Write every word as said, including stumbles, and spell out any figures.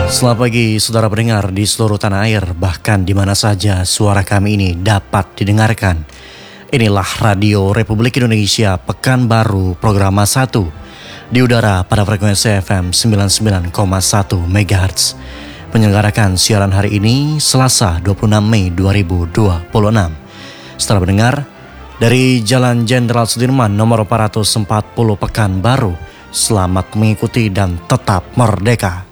Selamat pagi saudara pendengar di seluruh tanah air, bahkan di mana saja suara kami ini dapat didengarkan. Inilah Radio Republik Indonesia Pekanbaru Programa satu di udara pada frekuensi F M sembilan puluh sembilan koma satu megahertz. Menyelenggarakan siaran hari ini Selasa dua puluh enam Mei dua ribu dua puluh enam. Setelah mendengar dari Jalan Jenderal Sudirman nomor empat ratus empat puluh Pekanbaru, selamat mengikuti dan tetap merdeka.